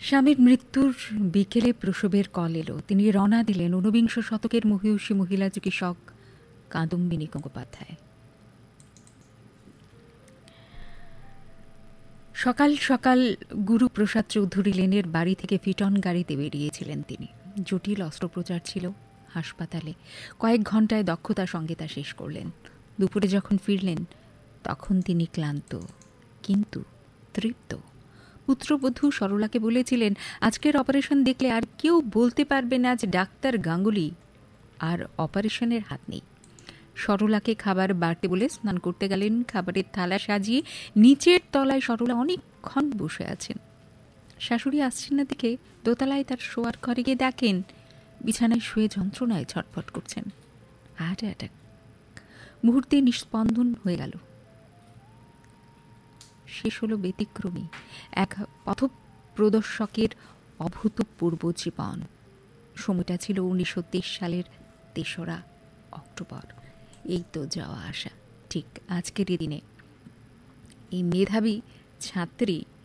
স্বামীর মৃত্যুর বিকেলে প্রসবের কল এলো। তিনি রওনা দিলেন ঊনবিংশ শতকের মহীয়সী মহিলা চিকিৎসক কাদম্বিনী গঙ্গোপাধ্যায়। সকাল সকাল গুরুপ্রসাদ চৌধুরী লেনের বাড়ি থেকে ফিটন গাড়িতে বেরিয়েছিলেন তিনি। জটিল অস্ত্রোপচার ছিল হাসপাতালে। কয়েক ঘন্টায় দক্ষতার সঙ্গে তা শেষ করলেন। দুপুরে যখন ফিরলেন তখন তিনি ক্লান্ত কিন্তু তৃপ্ত। পুত্রবধূ সরলাকে বলেছিলেন, আজকের অপারেশন দেখলে আর কেউ বলতে পারবে না যে ডাক্তার গাঙ্গুলি আর অপারেশনের হাত নেই। সরলাকে খাবার বাড়তে বলে স্নান করতে গেলেন। খাবারের থালা সাজিয়ে নিচের তলায় সরলা অনেকক্ষণ বসে আছেন। শাশুড়ি আসছেন না দেখে দোতলায় তার শোয়ার ঘরে গিয়ে দেখেন বিছানায় শুয়ে যন্ত্রণায় ছটফট করছেন। Heart attack. মুহূর্তে নিস্পন্দন হয়ে গেল। শেষ হলো ব্যতিক্রমী এক পথপ্রদর্শকের অভূতপূর্ব জীবন। সময়টা ছিল 1923 সালের 3রা অক্টোবর। এই তো যাওয়া আসা ঠিক আজকের দিনে এই মেধাবী ছাত্রী